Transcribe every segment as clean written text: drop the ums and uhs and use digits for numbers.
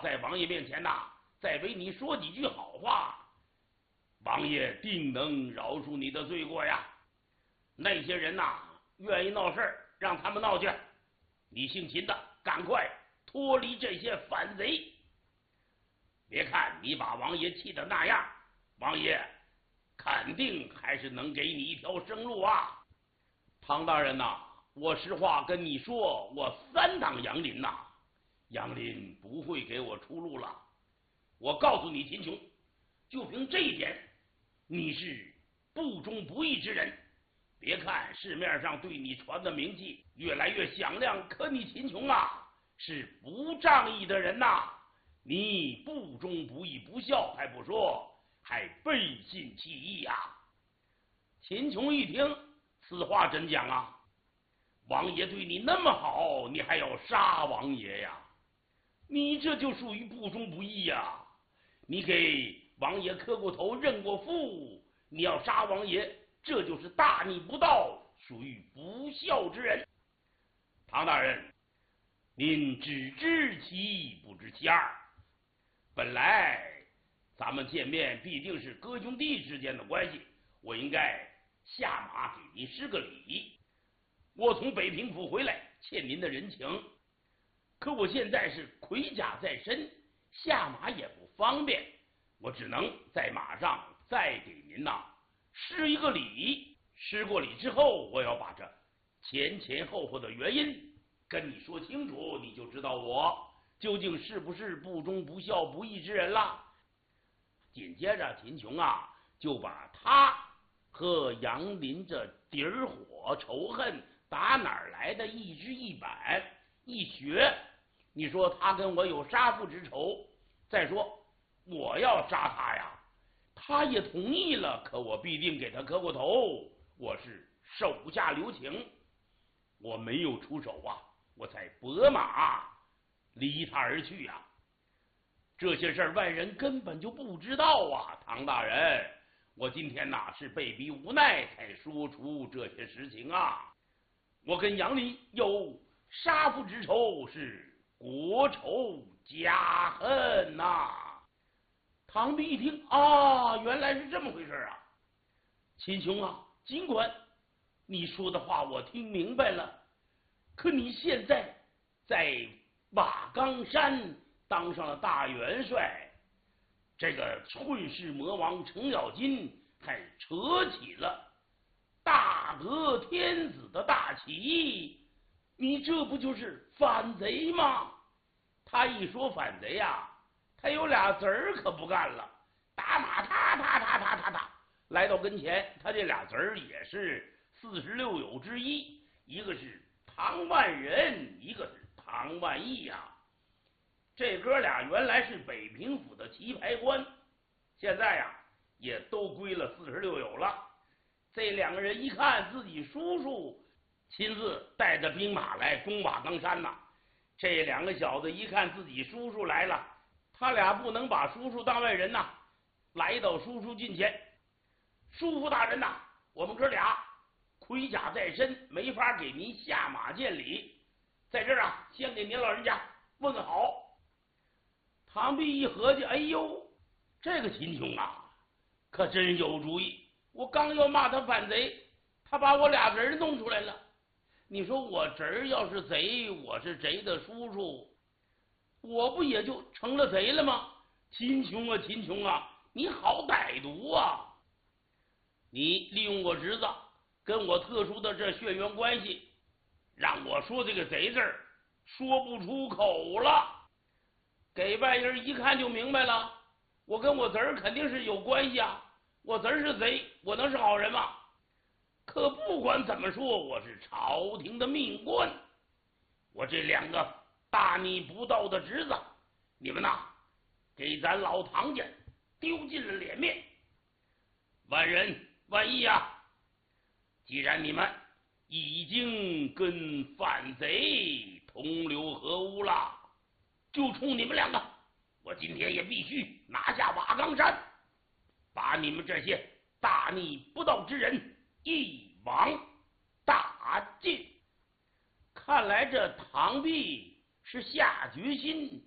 在王爷面前再为你说几句好话，王爷定能饶恕你的罪过呀。那些人愿意闹事让他们闹去，你姓秦的赶快脱离这些反贼。别看你把王爷气得那样，王爷肯定还是能给你一条生路啊。唐大人我实话跟你说，我3趟杨林杨林不会给我出路了。我告诉你秦琼，就凭这一点，你是不忠不义之人。别看市面上对你传的名气越来越响亮，可你秦琼是不仗义的人你不忠不义不孝还不说，还背信弃义秦琼一听，此话怎讲王爷对你那么好，你还要杀王爷呀？你这就属于不忠不义呀！你给王爷磕过头认过父，你要杀王爷，这就是大逆不道，属于不孝之人。唐大人，您只知其一不知其二。本来咱们见面必定是哥兄弟之间的关系，我应该下马给您施个礼。我从北平府回来欠您的人情，可我现在是盔甲在身，下马也不方便，我只能在马上再给您施一个礼。施过礼之后，我要把这前后后的原因跟你说清楚，你就知道我究竟是不是不忠不孝不义之人了。紧接着秦琼就把他和杨林这底儿火仇恨打哪儿来的一知一板一学。你说他跟我有杀父之仇，再说我要杀他呀，他也同意了，可我必定给他磕过头，我是手下留情，我没有出手我才拨马离他而去这些事儿外人根本就不知道唐大人，我今天是被逼无奈才说出这些实情我跟杨林有杀父之仇，是国仇家恨唐弼一听原来是这么回事秦琼尽管你说的话我听明白了，可你现在在瓦岗山当上了大元帅，这个混世魔王程咬金还扯起了大德天子的大旗，你这不就是反贼吗？他一说反贼他有俩子儿可不干了，打马他来到跟前，他这俩子儿也是46友之一，一个是唐万人，一个是唐万义这哥俩原来是北平府的棋牌官，现在也都归了46友了。这两个人一看自己叔叔亲自带着兵马来攻瓦岗山这两个小子一看自己叔叔来了，他俩不能把叔叔当外人来到叔叔近前，叔父大人我们哥俩盔甲在身，没法给您下马见礼，在这儿先给您老人家问个好。唐弼一合计，哎呦，这个秦琼可真有主意，我刚要骂他反贼，他把我俩人弄出来了。你说我侄儿要是贼，我是贼的叔叔，我不也就成了贼了吗？秦琼秦琼你好歹毒你利用我侄子跟我特殊的这血缘关系，让我说这个贼字儿说不出口了，给外人一看就明白了，我跟我侄儿肯定是有关系我侄儿是贼，我能是好人吗？可不管怎么说，我是朝廷的命官，我这两个大逆不道的侄子，你们给咱老唐家丢尽了脸面。万人万义既然你们已经跟反贼同流合污了，就冲你们两个，我今天也必须拿下瓦岗山，把你们这些大逆不道之人一网打尽。看来这唐弼是下决心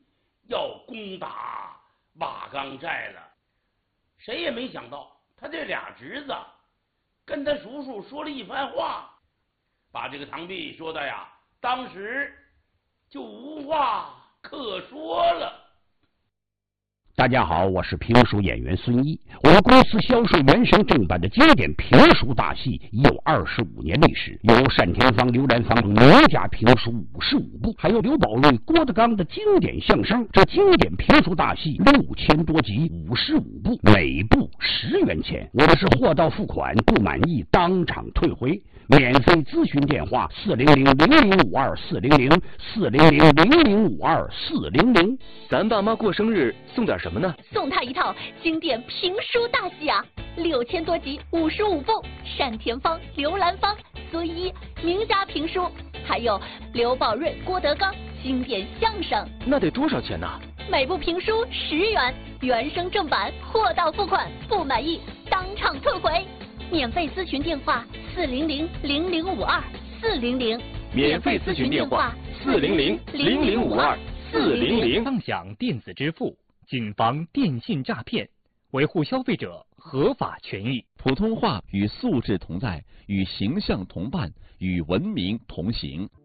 要攻打瓦岗寨了。谁也没想到，他这俩侄子跟他叔叔说了一番话，把这个唐弼说的呀，当时就无话可说了。 大家好，我是评书演员孙一。我们公司销售原声正版的经典评书大戏已有25年历史，有单田芳、刘兰芳名家评书55部，还有刘宝瑞、郭德纲的经典相声。这经典评书大戏6000多集，55部，每部10元钱。我们是货到付款，不满意当场退回。免费咨询电话400-0052-400，400-0052-400。 咱爸妈过生日送点什么呢？ 送他一套经典评书大戏啊，6000多集，55部，单田芳、刘兰芳、孙一名家评书，还有刘宝瑞、郭德纲经典相声。 那得多少钱呢？ 每部评书10元，原声正版，货到付款，不满意当场退回。免费咨询电话400-0052-400， 免费咨询电话400-0052-400。 畅享电子支付，谨防电信诈骗，维护消费者合法权益。 普通话与素质同在，与形象同伴，与文明同行。